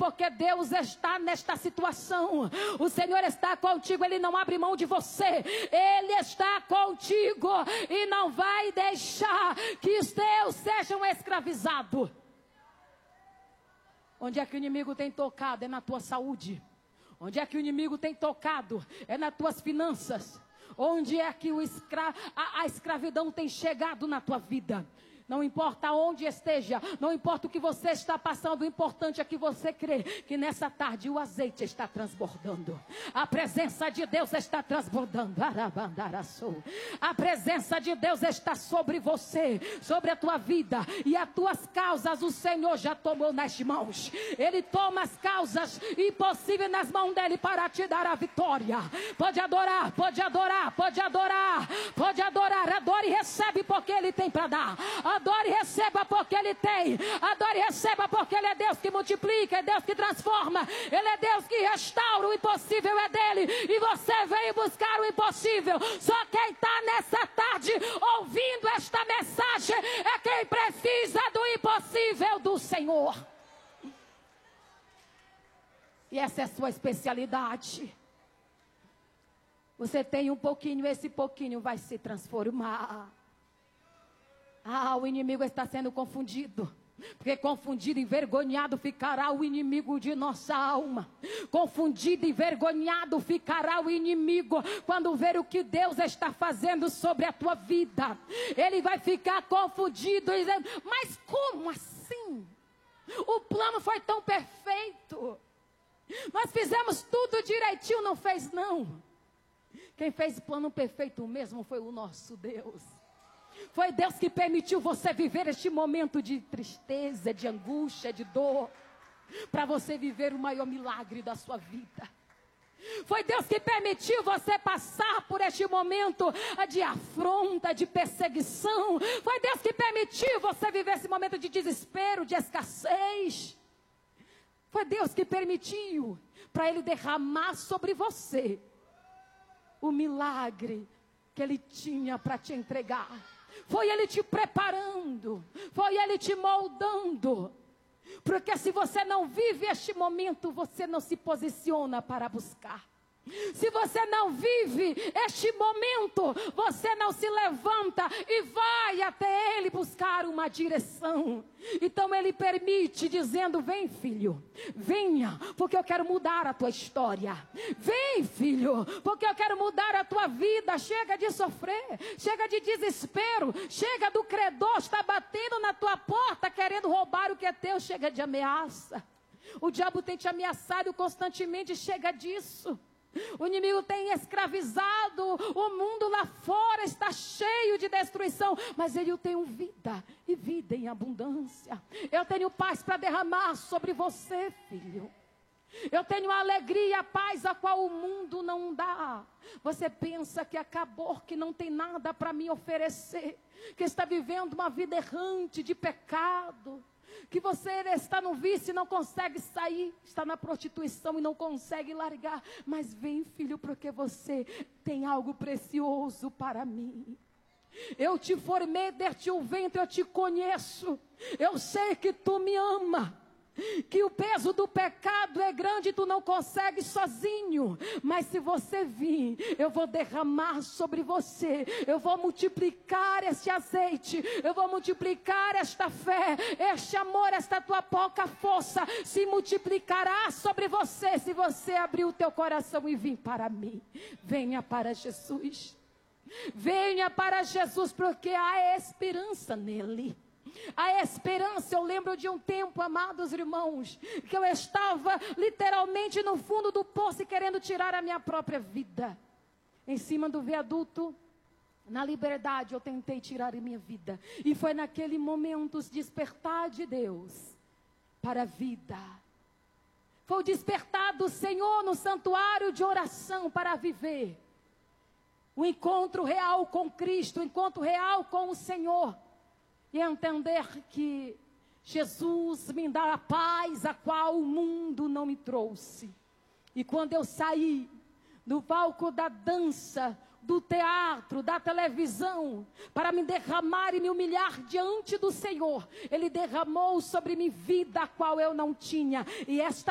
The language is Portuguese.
porque Deus está nesta situação. O Senhor está contigo, Ele não abre mão de você. Ele está contigo e não vai deixar que os teus sejam escravizados. Onde é que o inimigo tem tocado? É na tua saúde. Onde é que o inimigo tem tocado? É nas tuas finanças. Onde é que a escravidão tem chegado na tua vida? Não importa onde esteja, não importa o que você está passando, o importante é que você crê que nessa tarde o azeite está transbordando. A presença de Deus está transbordando. A presença de Deus está sobre você, sobre a tua vida, e as tuas causas o Senhor já tomou nas mãos. Ele toma as causas impossíveis nas mãos dele para te dar a vitória. Pode adorar, pode adorar, pode adorar, pode adorar. Adore e recebe porque Ele tem para dar. Adore e receba porque Ele tem. Adore e receba porque Ele é Deus que multiplica, é Deus que transforma. Ele é Deus que restaura. O impossível é dele. E você veio buscar o impossível. Só quem está nessa tarde ouvindo esta mensagem é quem precisa do impossível do Senhor. E essa é a sua especialidade. Você tem um pouquinho, esse pouquinho vai se transformar. O inimigo está sendo confundido. Porque confundido e envergonhado ficará o inimigo de nossa alma. Confundido e envergonhado ficará o inimigo quando ver o que Deus está fazendo sobre a tua vida. Ele vai ficar confundido dizendo: mas como assim? O plano foi tão perfeito. Nós fizemos tudo direitinho, não fez não. Quem fez o plano perfeito mesmo foi o nosso Deus. Foi Deus que permitiu você viver este momento de tristeza, de angústia, de dor, para você viver o maior milagre da sua vida. Foi Deus que permitiu você passar por este momento de afronta, de perseguição. Foi Deus que permitiu você viver esse momento de desespero, de escassez. Foi Deus que permitiu para Ele derramar sobre você o milagre que Ele tinha para te entregar. Foi Ele te preparando, foi Ele te moldando. Porque se você não vive este momento, você não se posiciona para buscar. Se você não vive este momento, você não se levanta e vai até Ele buscar uma direção. Então Ele permite dizendo: vem filho, venha, porque eu quero mudar a tua história. Vem filho, porque eu quero mudar a tua vida. Chega de sofrer, chega de desespero, chega do credor, está batendo na tua porta querendo roubar o que é teu. Chega de ameaça. O diabo tem te ameaçado constantemente, chega disso. O inimigo tem escravizado, o mundo lá fora está cheio de destruição, mas eu tenho vida, e vida em abundância. Eu tenho paz para derramar sobre você, filho. Eu tenho a alegria e a paz a qual o mundo não dá. Você pensa que acabou, que não tem nada para me oferecer, que está vivendo uma vida errante de pecado, que você está no vício e não consegue sair, está na prostituição e não consegue largar. Mas vem, filho, porque você tem algo precioso para mim. Eu te formei desde o ventre, eu te conheço. Eu sei que tu me ama, que o peso do pecado é grande e tu não consegues sozinho. Mas se você vir, eu vou derramar sobre você. Eu vou multiplicar este azeite. Eu vou multiplicar esta fé, este amor, esta tua pouca força se multiplicará sobre você, se você abrir o teu coração e vir para mim. Venha para Jesus. Venha para Jesus, porque há esperança nele. A esperança. Eu lembro de um tempo, amados irmãos, que eu estava literalmente no fundo do poço e querendo tirar a minha própria vida. Em cima do viaduto, na Liberdade, eu tentei tirar a minha vida. E foi naquele momento o despertar de Deus para a vida. Foi o despertar do Senhor no santuário de oração para viver o encontro real com Cristo, o encontro real com o Senhor. E entender que Jesus me dá a paz a qual o mundo não me trouxe. E quando eu saí do palco da dança, do teatro, da televisão, para me derramar e me humilhar diante do Senhor, Ele derramou sobre mim vida a qual eu não tinha. E esta